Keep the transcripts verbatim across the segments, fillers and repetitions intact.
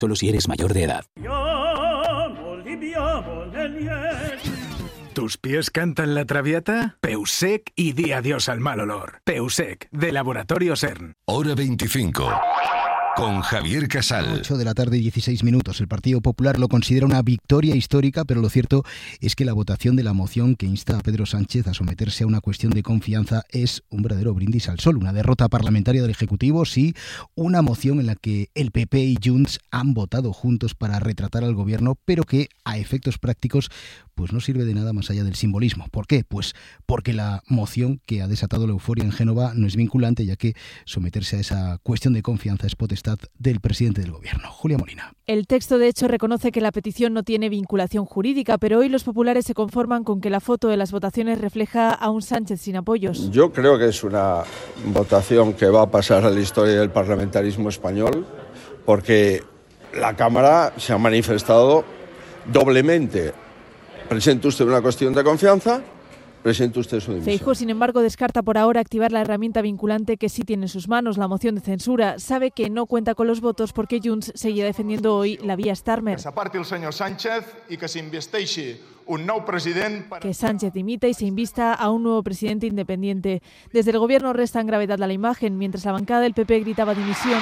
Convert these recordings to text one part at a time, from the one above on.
Solo si eres mayor de edad. ¿Tus pies cantan la traviata? Peusec y di adiós al mal olor. Peusec, de Laboratorio CERN. Hora veinticinco. Con Javier Casal. ocho de la tarde y dieciséis minutos. El Partido Popular lo considera una victoria histórica, pero lo cierto es que la votación de la moción que insta a Pedro Sánchez a someterse a una cuestión de confianza es un verdadero brindis al sol. Una derrota parlamentaria del Ejecutivo, sí, una moción en la que el P P y Junts han votado juntos para retratar al gobierno, pero que a efectos prácticos pues no sirve de nada más allá del simbolismo. ¿Por qué? Pues porque la moción que ha desatado la euforia en Génova no es vinculante, ya que someterse a esa cuestión de confianza es potestad del presidente del gobierno. Julia Molina. El texto, de hecho, reconoce que la petición no tiene vinculación jurídica, pero hoy los populares se conforman con que la foto de las votaciones refleja a un Sánchez sin apoyos. Yo creo que es una votación que va a pasar a la historia del parlamentarismo español, porque la Cámara se ha manifestado doblemente. Presente usted una cuestión de confianza, presente usted su dimisión. Feijóo, sin embargo, descarta por ahora activar la herramienta vinculante que sí tiene en sus manos, la moción de censura. Sabe que no cuenta con los votos porque Junts seguirá defendiendo hoy la vía Starmer. Que s'aparti el senyor Sánchez i que s'investeixi un nou president. Para... Que Sánchez dimita y se invista a un nuevo presidente independiente. Desde el gobierno restan gravedad a la imagen, mientras la bancada del P P gritaba dimisión.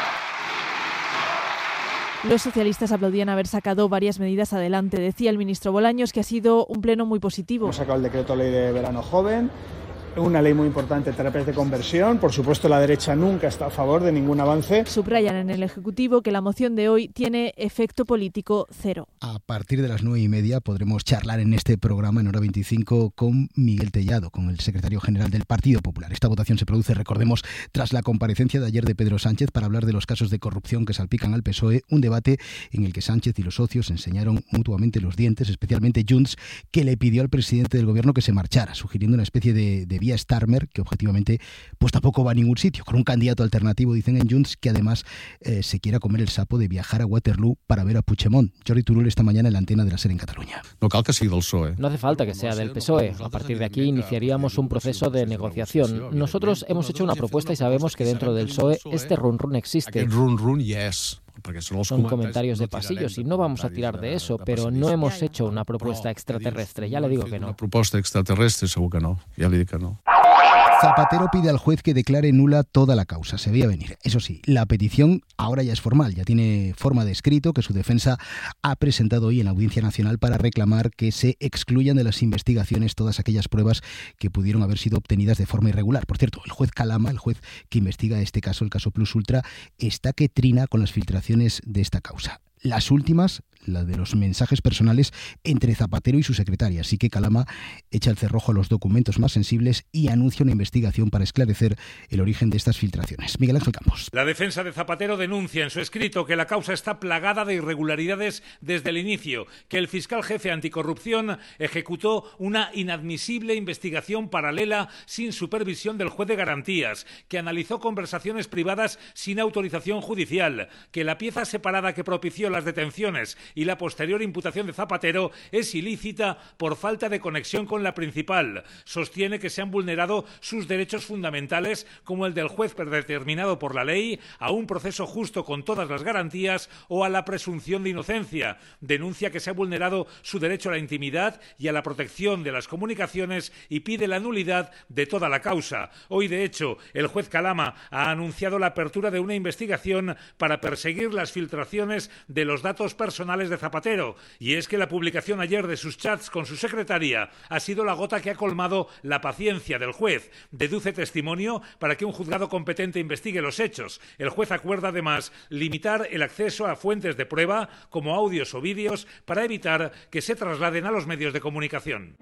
Los socialistas aplaudían haber sacado varias medidas adelante. Decía el ministro Bolaños que ha sido un pleno muy positivo. Hemos sacado el decreto ley de verano joven, una ley muy importante, terapias de conversión. Por supuesto, la derecha nunca está a favor de ningún avance. Subrayan en el Ejecutivo que la moción de hoy tiene efecto político cero. A partir de las nueve y media podremos charlar en este programa en Hora veinticinco con Miguel Tellado, con el secretario general del Partido Popular. Esta votación se produce, recordemos, tras la comparecencia de ayer de Pedro Sánchez para hablar de los casos de corrupción que salpican al P S O E, un debate en el que Sánchez y los socios enseñaron mutuamente los dientes, especialmente Junts, que le pidió al presidente del gobierno que se marchara, sugiriendo una especie de, de vía Starmer, que objetivamente pues tampoco va a ningún sitio, con un candidato alternativo, dicen en Junts, que además eh, se quiera comer el sapo de viajar a Waterloo para ver a Puigdemont. Jordi Turull esta mañana en la antena de la SER en Cataluña. No cal que sigui del P S O E. No hace falta que sea del P S O E. A partir de aquí iniciaríamos un proceso de negociación. Nosotros hemos hecho una propuesta y sabemos que dentro del P S O E este run run existe. Aquest run run hi és. Son comentarios de pasillos y no vamos a tirar de eso, pero no hemos hecho una propuesta extraterrestre. Ya le digo que no. Una propuesta extraterrestre segur que no. Ya le digo que no. Zapatero pide al juez que declare nula toda la causa. Se veía venir. Eso sí, la petición ahora ya es formal, ya tiene forma de escrito que su defensa ha presentado hoy en la Audiencia Nacional para reclamar que se excluyan de las investigaciones todas aquellas pruebas que pudieron haber sido obtenidas de forma irregular. Por cierto, el juez Calama, el juez que investiga este caso, el caso Plus Ultra, está que trina con las filtraciones de esta causa. Las últimas, la de los mensajes personales entre Zapatero y su secretaria. Así que Calama echa el cerrojo a los documentos más sensibles y anuncia una investigación para esclarecer el origen de estas filtraciones. Miguel Ángel Campos. La defensa de Zapatero denuncia en su escrito que la causa está plagada de irregularidades desde el inicio, que el fiscal jefe anticorrupción ejecutó una inadmisible investigación paralela sin supervisión del juez de garantías, que analizó conversaciones privadas sin autorización judicial, que la pieza separada que propició las detenciones y la posterior imputación de Zapatero es ilícita por falta de conexión con la principal. Sostiene que se han vulnerado sus derechos fundamentales, como el del juez predeterminado por la ley, a un proceso justo con todas las garantías o a la presunción de inocencia. Denuncia que se ha vulnerado su derecho a la intimidad y a la protección de las comunicaciones y pide la nulidad de toda la causa. Hoy, de hecho, el juez Calama ha anunciado la apertura de una investigación para perseguir las filtraciones de los datos personales de Zapatero, y es que la publicación ayer de sus chats con su secretaria ha sido la gota que ha colmado la paciencia del juez. Deduce testimonio para que un juzgado competente investigue los hechos. El juez acuerda además limitar el acceso a fuentes de prueba como audios o vídeos para evitar que se trasladen a los medios de comunicación.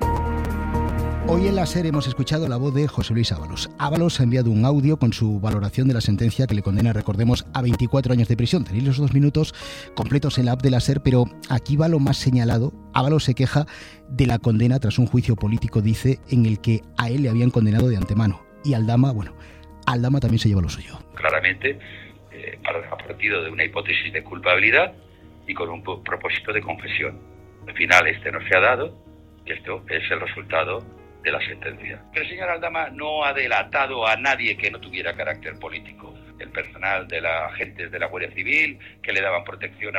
Hoy en la SER hemos escuchado la voz de José Luis Ábalos. Ábalos ha enviado un audio con su valoración de la sentencia que le condena, recordemos, a veinticuatro años de prisión. Tenéis los dos minutos completos en la app de la SER, pero aquí va lo más señalado. Ábalos se queja de la condena tras un juicio político, dice, en el que a él le habían condenado de antemano. Y Aldama, bueno, Aldama también se lleva lo suyo. Claramente, eh, a partir de una hipótesis de culpabilidad y con un propósito de confesión. Al final este no se ha dado y esto es el resultado de la sentencia. El señor Aldama no ha delatado a nadie que no tuviera carácter político. el personal de la agentes de la Guardia Civil, que le daban protección